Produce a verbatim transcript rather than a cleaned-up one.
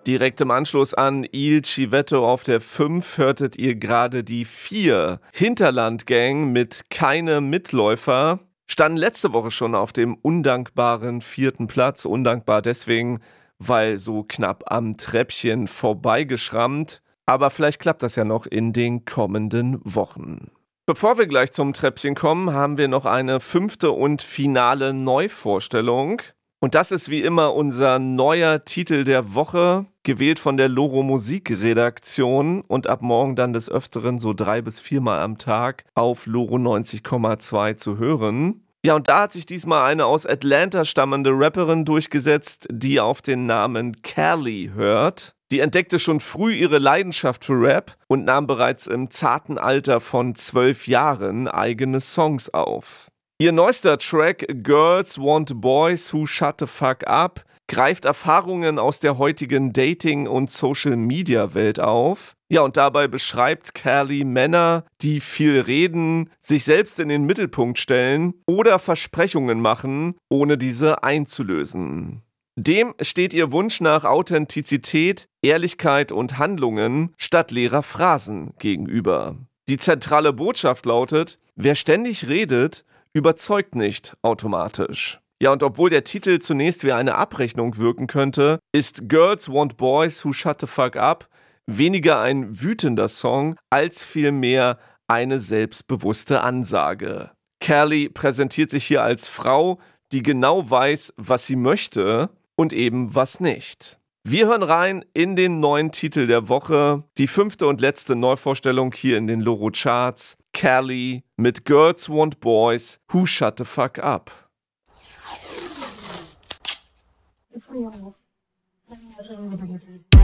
Direkt im Anschluss an Il Civetto auf der fünf hörtet ihr gerade die vier. Hinterland Gang mit Keine Mitläufer standen letzte Woche schon auf dem undankbaren vierten Platz. Undankbar deswegen, weil so knapp am Treppchen vorbeigeschrammt. Aber vielleicht klappt das ja noch in den kommenden Wochen. Bevor wir gleich zum Treppchen kommen, haben wir noch eine fünfte und finale Neuvorstellung. Und das ist wie immer unser neuer Titel der Woche, gewählt von der Loro Musikredaktion und ab morgen dann des Öfteren so drei bis viermal am Tag auf Loro neunzig Komma zwei zu hören. Ja, und da hat sich diesmal eine aus Atlanta stammende Rapperin durchgesetzt, die auf den Namen Cali hört. Die entdeckte schon früh ihre Leidenschaft für Rap und nahm bereits im zarten Alter von zwölf Jahren eigene Songs auf. Ihr neuester Track Girls Want Boys Who Shut the Fuck Up greift Erfahrungen aus der heutigen Dating- und Social-Media-Welt auf. Ja, und dabei beschreibt Cali Männer, die viel reden, sich selbst in den Mittelpunkt stellen oder Versprechungen machen, ohne diese einzulösen. Dem steht ihr Wunsch nach Authentizität, Ehrlichkeit und Handlungen statt leerer Phrasen gegenüber. Die zentrale Botschaft lautet: Wer ständig redet, überzeugt nicht automatisch. Ja, und obwohl der Titel zunächst wie eine Abrechnung wirken könnte, ist Girls Want Boys Who Shut the Fuck Up weniger ein wütender Song, als vielmehr eine selbstbewusste Ansage. Cali präsentiert sich hier als Frau, die genau weiß, was sie möchte und eben was nicht. Wir hören rein in den neuen Titel der Woche, die fünfte und letzte Neuvorstellung hier in den Loro Charts. Cali mit Girls Want Boys Who Shut the Fuck Up. It's